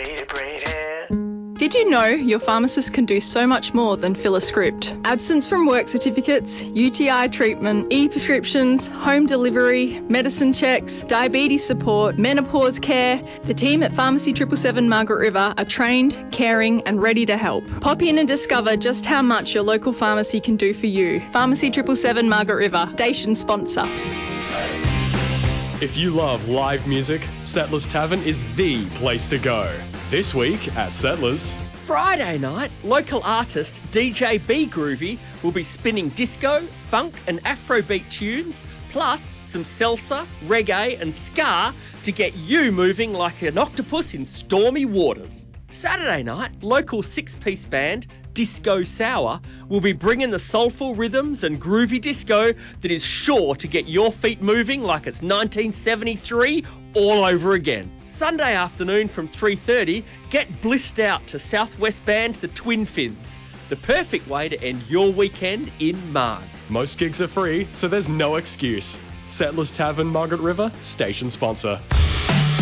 braid, braid hair. Did you know your pharmacist can do so much more than fill a script? Absence from work certificates, UTI treatment, e-prescriptions, home delivery, medicine checks, diabetes support, menopause care. The team at Pharmacy 777 Margaret River are trained, caring and ready to help. Pop in and discover just how much your local pharmacy can do for you. Pharmacy 777 Margaret River, station sponsor. If you love live music, Settlers Tavern is the place to go. This week at Settlers. Friday night, local artist DJ B Groovy will be spinning disco, funk and Afrobeat tunes, plus some salsa, reggae and ska to get you moving like an octopus in stormy waters. Saturday night, local six-piece band Disco Sour will be bringing the soulful rhythms and groovy disco that is sure to get your feet moving like it's 1973 all over again. Sunday afternoon from 3:30, get blissed out to Southwest band The Twin Fins. The perfect way to end your weekend in Margs. Most gigs are free, so there's no excuse. Settlers Tavern, Margaret River, station sponsor.